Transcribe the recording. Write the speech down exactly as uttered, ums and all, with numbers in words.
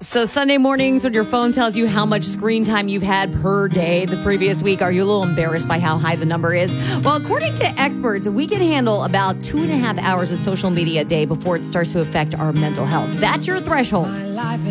So Sunday mornings when your phone tells you how much screen time you've had per day the previous week, are you a little embarrassed by how high the number is? Well, according to experts, we can handle about two and a half hours of social media a day before it starts to affect our mental health. That's your threshold.